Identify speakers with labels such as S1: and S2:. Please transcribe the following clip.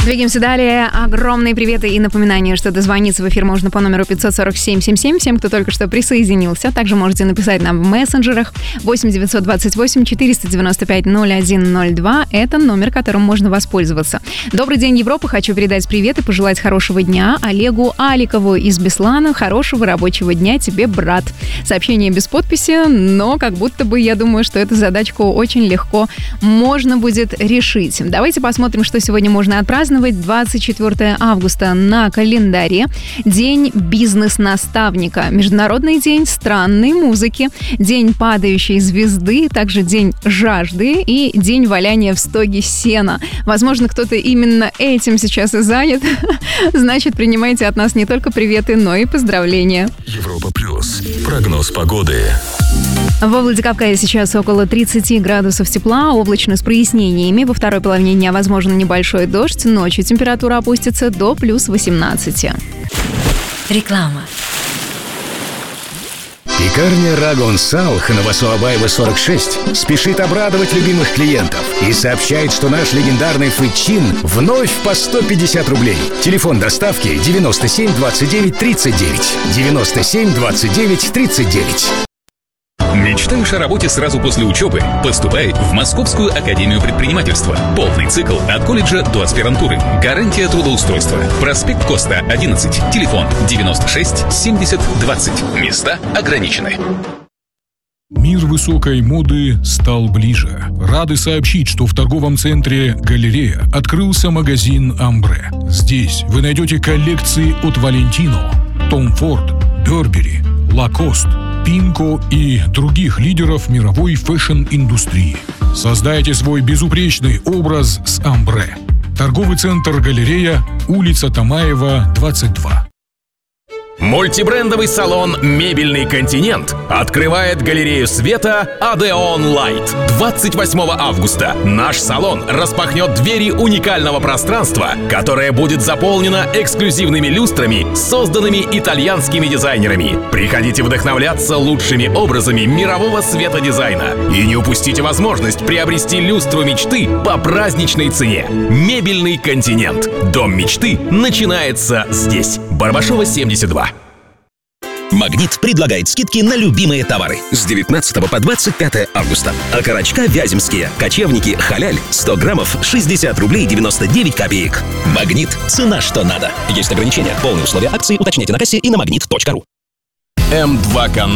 S1: Двигаемся далее. Огромные приветы и напоминание, что дозвониться в эфир можно по номеру 547-77. Всем, кто только что присоединился. Также можете написать нам в мессенджерах 8-928-495-0102. Это номер, которым можно воспользоваться. Добрый день, Европа. Хочу передать привет и пожелать хорошего дня Олегу Аликову из Беслана. Хорошего рабочего дня тебе, брат. Сообщение без подписи, но как будто бы я думаю, что эту задачку очень легко можно будет решить. Давайте посмотрим, что сегодня можно отпраздновать. 24 августа на календаре. День бизнес-наставника. Международный день странной музыки. День падающей звезды. Также день жажды и день валяния в стоге сена. Возможно, кто-то именно этим сейчас и занят. Значит, принимайте от нас не только приветы, но и поздравления.
S2: Европа плюс. Прогноз погоды.
S1: Во Владикавказе сейчас около 30 градусов тепла, облачно с прояснениями. Во второй половине дня возможен небольшой дождь. Ночью температура опустится до плюс 18.
S3: Реклама.
S4: Пекарня Рагон Салх на Васуабаева 46 спешит обрадовать любимых клиентов и сообщает, что наш легендарный фычин вновь по 150 рублей. Телефон доставки 97 29 39. 97 29 39.
S5: Мечтаешь о работе сразу после учебы? Поступай в Московскую академию предпринимательства. Полный цикл от колледжа до аспирантуры. Гарантия трудоустройства. Проспект Коста, 11. Телефон 96 70 20. Места ограничены.
S6: Мир высокой моды стал ближе. Рады сообщить, что в торговом центре «Галерея» открылся магазин «Амбре». Здесь вы найдете коллекции от Valentino, Tom Ford, Burberry, Lacoste, Пинко и других лидеров мировой фэшн-индустрии. Создайте свой безупречный образ с «Амбре». Торговый центр «Галерея», улица Тамаева, 22.
S7: Мультибрендовый салон «Мебельный континент» открывает галерею света «Адеон Лайт». 28 августа наш салон распахнет двери уникального пространства, которое будет заполнено эксклюзивными люстрами, созданными итальянскими дизайнерами. Приходите вдохновляться лучшими образами мирового светодизайна и не упустите возможность приобрести люстру мечты по праздничной цене. «Мебельный континент». Дом мечты начинается здесь. Барбашова, 72.
S8: «Магнит» предлагает скидки на любимые товары с 19 по 25 августа. Окорочка вяземские, кочевники халяль 100 граммов 60 рублей 99 копеек. «Магнит» – цена что надо. Есть ограничения. Полные условия акции уточняйте на кассе и на magnet.ru.
S7: М2 канал.